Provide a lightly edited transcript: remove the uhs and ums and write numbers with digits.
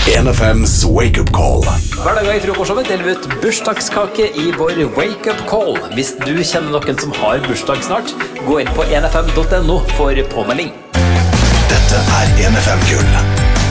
NFMs Wake Up Call. Hver dag I frokostshowet deler vi ut bursdagskake I vår Wake Up Call. Hvis du kjenner noen som har bursdag snart, gå inn på nfm.no for påmelding. Dette NFM Gull.